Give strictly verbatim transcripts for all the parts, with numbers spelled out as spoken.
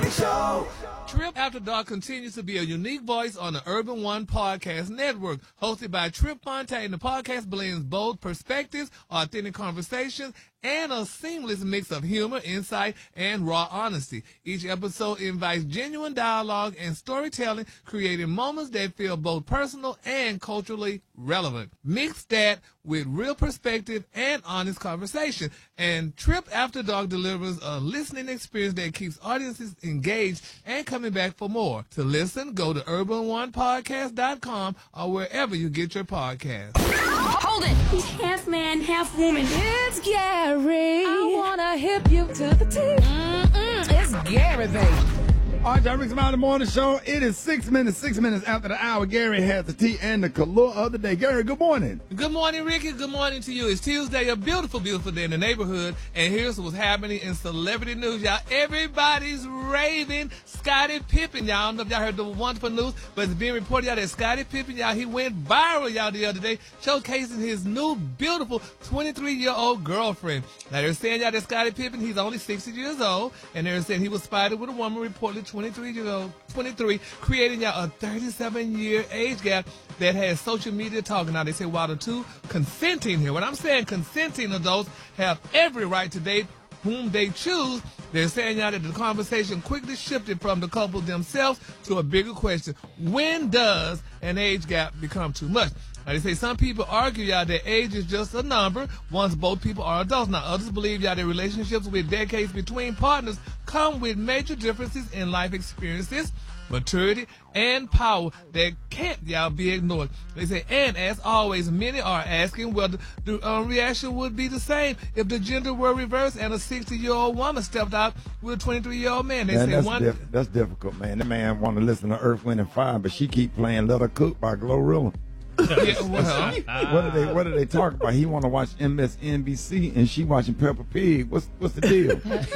Show. Trip After Dark continues to be a unique voice on the Urban One Podcast Network. Hosted by Trip Fontaine, the podcast blends bold perspectives, authentic conversations, and a seamless mix of humor, insight, and raw honesty. Each episode invites genuine dialogue and storytelling, creating moments that feel both personal and culturally relevant. Mix that with real perspective and honest conversation. And Trip After Dark delivers a listening experience that keeps audiences engaged and coming back for more. To listen, go to urban one podcast dot com or wherever you get your podcasts. Hold it! He's half man, half woman. It's Gary. I wanna hip you to the T. Mm-mm, it's Gary, baby. All right, y'all, Rick's Mountain Morning Show. It is six minutes, six minutes after the hour. Gary has the tea and the color of the day. Gary, good morning. Good morning, Ricky. Good morning to you. It's Tuesday, a beautiful, beautiful day in the neighborhood. And here's what's happening in celebrity news, y'all. Everybody's raving Scottie Pippen, y'all. I don't know if y'all heard the wonderful news, but it's being reported, y'all, that Scottie Pippen, y'all, he went viral, y'all, the other day, showcasing his new, beautiful twenty-three-year-old girlfriend. Now, they're saying, y'all, that Scottie Pippen, he's only sixty years old, and they're saying he was spotted with a woman reportedly twenty-three years old, twenty-three, creating y'all a thirty-seven year age gap that has social media talking. Now, they say while the two consenting here, when I'm saying consenting adults have every right to date whom they choose, they're saying y'all that the conversation quickly shifted from the couple themselves to a bigger question. When does an age gap become too much? Now, they say some people argue, y'all, that age is just a number once both people are adults. Now, others believe, y'all, that relationships with decades between partners come with major differences in life experiences, maturity, and power that can't, y'all, be ignored. They say, and as always, many are asking whether the um, reaction would be the same if the gender were reversed and a sixty-year-old woman stepped out with a twenty-three-year-old man. They Man, say that's, one. diff- that's difficult, man. That man want to listen to Earth, Wind, and Fire, but she keep playing Let Her Cook by Glorilla. Yeah, well, what are they? What are they talking about? He want to watch M S N B C, and she watching Peppa Pig. What's what's the deal?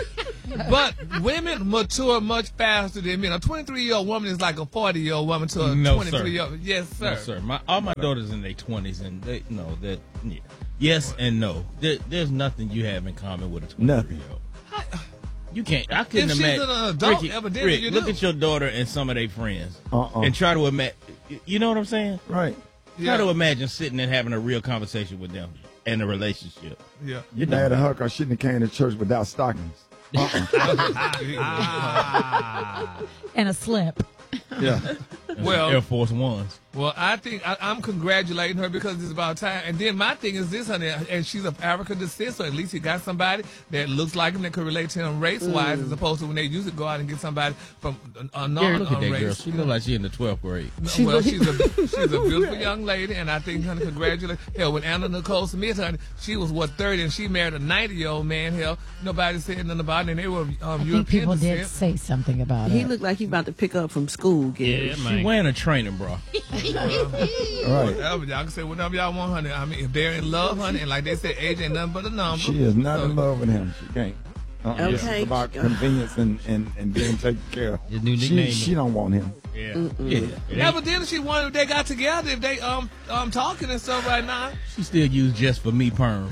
But women mature much faster than men. A twenty-three-year-old woman is like a forty-year-old woman to a No, twenty-three-year-old. Yes, sir. No, sir. My, all my daughters in their twenties, and they know that. Yeah. Yes and no. There, there's nothing you have in common with a twenty-three-year-old. You can't. I couldn't If she's imagine. an adult, Ricky, evidently Rick, you look do. at your daughter and some of their friends, Uh-uh. and try to imagine. You know what I'm saying? Right. Yeah. Try to imagine sitting and having a real conversation with them and a relationship. Yeah. You mad at her because she didn't came to church without stockings. And a slip. Yeah. And Well- some Air Force Ones. Well, I think I, I'm congratulating her because it's about time. And then my thing is this, honey, and she's of African descent, so at least he got somebody that looks like him that could relate to him race-wise, as opposed to when they usually go out and get somebody from a, a Gary, look at that non-race. girl. She look like she in the twelfth grade. No, well, she's a she's a beautiful young lady, and I think, honey, congratulations. Hell, when Anna Nicole Smith, honey, she was what thirty, and she married a ninety-year-old man. Hell, nobody said nothing about it, and they were um, I think European people did descent. say something about He it. looked like he about to pick up from school, Gary. Yeah, She man. wearing a training bra. Right. Whatever, y'all can say whatever y'all want, honey. I mean, if they're in love, honey, and like they said, age ain't nothing but a number. She is not So- in love with him. She can't. Uh-uh. This Okay. is about convenience and, and, and being taken care of. His new She, nickname. she don't want him. Yeah. Yeah. It ain't- Evidently, she wanted if they got together, if they um um talking and stuff right now. She still use just for me perm.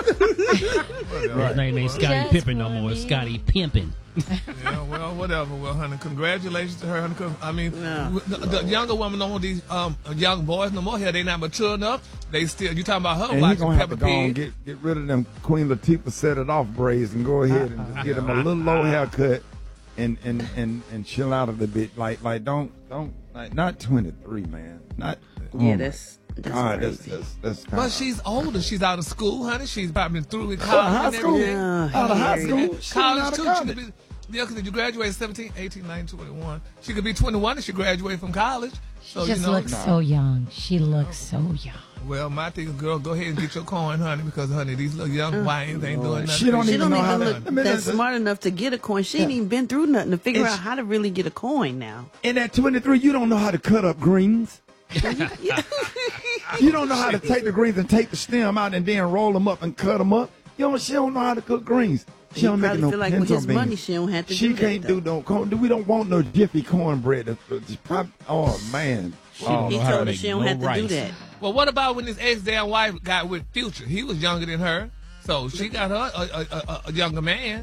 His name ain't Scotty Just Pippen no for more. It's me. Scotty Pimpin. Yeah, well, whatever. Well, honey, congratulations to her. Honey, 'cause, I mean, Yeah. the, the younger women don't want these um young boys no more. Here, they not mature enough. They still. You talking about her And he watching gonna have Peppa to go and Pig? get, get rid of them Queen Latifah set it off braids and go ahead and just get him a little low haircut and, and, and, and chill out a little bit. Like like don't don't like not twenty-three, man. Not oh Yeah, my that's that's God, that's crazy. that's, that's kinda, But she's older. She's out of school, honey. She's probably been through with out college of high and school. everything. Yeah, Out of high Harry. school. She College out too. of She could college. be. Yeah, because if you graduate seventeen, eighteen, nineteen, twenty-one, she could be twenty-one if she graduated from college. So, She just you know, looks so young. She looks so young. well, my thing is, girl, go ahead and get your coin, honey, because, honey, these little young YNs ain't doing nothing. She don't She even don't know how even to. look I mean, that's that's- smart enough to get a coin. She ain't even been through nothing to figure And out she- how to really get a coin now. And at twenty-three, you don't know how to cut up greens. You don't know how to take the greens and take the stem out and then roll them up and cut them up. You know, she don't know how to cook greens. She He don't make probably no feel like with pinto his beans. money, she don't have to She do that, can't do though. no corn. We don't want no jiffy cornbread. That's- that's prob- Oh man. She don't He know how to told her make she don't no have to rice. do that. Well, what about when his ex-damn wife got with Future? He was younger than her, so she got her a, a, a, a younger man.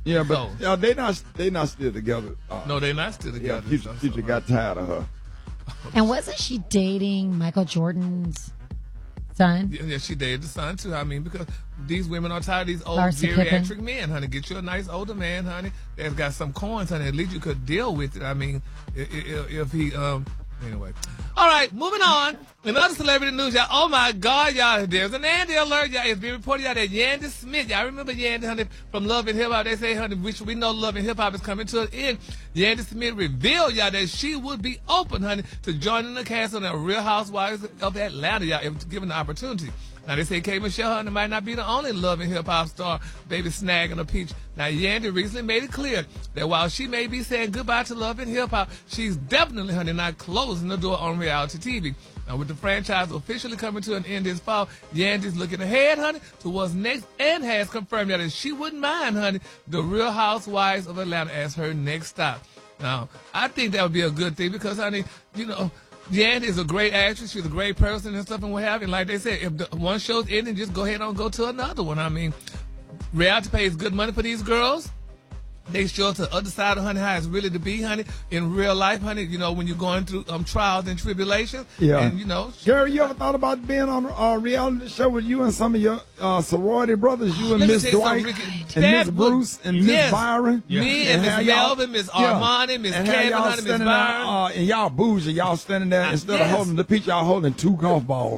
Yeah, but So- yeah, they not they not still together. Uh, No, they're not still yeah, together. Future, so- Future so- got tired of her. And wasn't she dating Michael Jordan's son? Yeah, yeah, she dated the son too. I mean, because these women are tired of these old Larsa geriatric Pippen. men, honey. Get you a nice older man, honey, that's got some coins, honey. At least you could deal with it. I mean, if, if, if he, um, anyway. All right, moving on. In other celebrity news, y'all. Oh my God, y'all! There's an Andy alert, y'all. It's been reported, y'all, that Yandy Smith. Y'all remember Yandy, honey, from Love and Hip Hop? They say, honey, which we know Love and Hip Hop is coming to an end. Yandy Smith revealed, y'all, that she would be open, honey, to joining the cast on the Real Housewives of Atlanta, y'all, if given the opportunity. Now, they say K. Michelle Hunter might not be the only Love and Hip Hop star, baby snagging a peach. Now, Yandy recently made it clear that while she may be saying goodbye to Love and Hip Hop, she's definitely, honey, not closing the door on reality T V. Now, with the franchise officially coming to an end this fall, Yandy's looking ahead, honey, to what's next and has confirmed that she wouldn't mind, honey, the Real Housewives of Atlanta as her next stop. Now, I think that would be a good thing because, honey, you know, Yandy is a great actress. She's a great person and stuff and what have you. And like they said, if the one show's ending, just go ahead and go to another one. I mean, reality pays good money for these girls. They show to the other side of honey how it's really to be, honey, in real life, honey. You know, when you're going through um, trials and tribulations. Yeah. And, you know. Gary, you ever thought about being on a reality show with you and some of your uh, sorority brothers, you and Let me Miss tell you Dwight something, Ricky. and Miss That would- Bruce and Miss Yes. Byron? Me and how Miss y'all- Melvin, Miss Armani, Miss and how Kevin, y'all honey, Miss standing Byron. out, uh, and y'all bougie, y'all standing there, Uh, instead yes. of holding the peach, y'all holding two golf balls.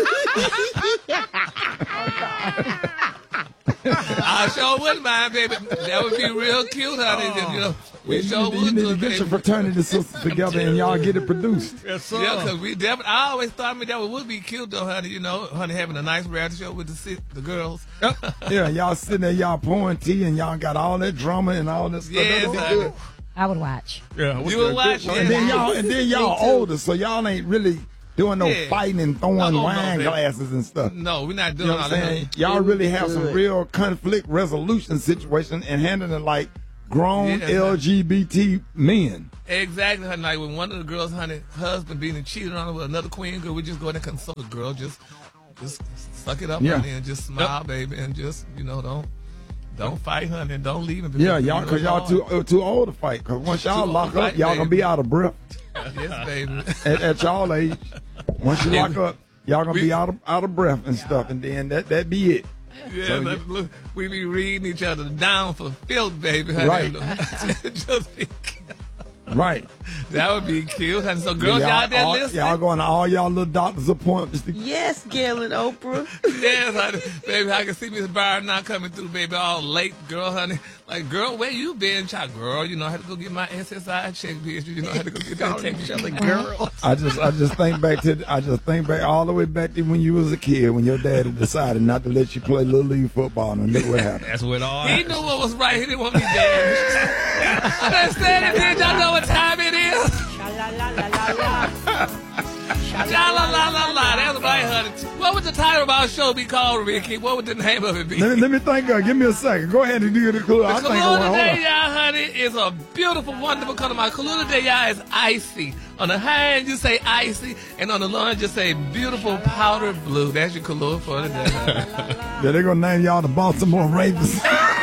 I sure wouldn't mind, baby. That would be real cute, honey. You know, we you sure need, you would need do to it, get baby. your fraternity sisters together and y'all get it produced. Yes, Yeah, because we definitely, I always thought, I mean, that would be cute, though, honey. You know, honey, having a nice reality show with the si- the girls. Yeah, y'all sitting there, y'all pouring tea, and y'all got all that drama and all that stuff. Yes, That'd be honey. good. I would watch. Yeah, You would watch And then it. y'all, and then y'all older, so y'all ain't really doing no Yeah. fighting and throwing No, no, no, wine baby. glasses and stuff. No, we're not You doing know all what I'm that. saying? Y'all really have some Good. real conflict resolution situation and handling it like grown Yeah. L G B T men. Exactly, honey. Like when one of the girls, honey, husband being cheated on her with another queen girl, we just go in and console the girl. Just, just suck it up, Yeah. honey, and just smile, baby, and just, you know, don't, don't fight, honey, and don't leave. And Yeah, you y'all, know, cause y'all it's too hard. uh, too old to fight. Cause once y'all Too old lock to up, fight, y'all gonna baby. be out of breath Yes, baby. at, at y'all age. Once you Yeah. lock up, y'all gonna We- be out of out of breath and stuff, and then that that be it. Yeah, So but look, we be reading each other down for filth, baby. Honey. Right. Just be, Right. that would be cute, honey. So girls, y'all, y'all, there all, listening? y'all going to all y'all little doctor's appointments. To, Yes, Gail and Oprah. Yes, honey. Baby, I can see Miss Byron now coming through, baby, all late, girl, honey. Like, girl, where you been, child? Girl, you know, I had to go get my S S I check, bitch. You know, I had to go get that check. Each other, girl. I just I just think back to I just think back all the way back to when you was a kid when your daddy decided not to let you play little league football and look what happened. That's what all. He knew what was right. He didn't want me damaged. Understand it, bitch? Y'all know what time it is. Sha la la la la. That's right, honey. What would the title of our show be called, Ricky? What would the name of it be? Let me, let me think. Uh, give me a second. Go ahead and do the clue. The I think. Kahlua Hold on. today, y'all, honey, is a beautiful, wonderful color. My Kahlua today, y'all, is icy. On the high end, you say icy, and on the low end, you say beautiful powder blue. That's your Kahlua for today. honey. Yeah, they're gonna name y'all the Baltimore Ravens.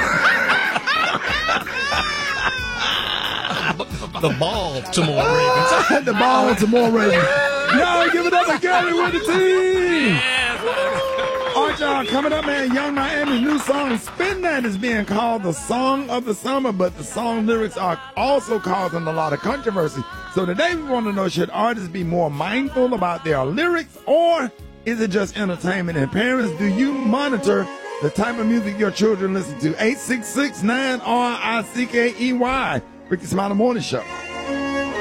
The ball tomorrow, Ravens. the Baltimore Ravens. Y'all give it up to Gary with the team. Yes, All right, y'all, coming up, man, Young Miami's new song, Spin That, is being called the song of the summer, but the song lyrics are also causing a lot of controversy. So today we want to know, should artists be more mindful about their lyrics, or is it just entertainment? And parents, do you monitor the type of music your children listen to? eight six six, nine R I C K E Y. Ricky Smiley Morning Show.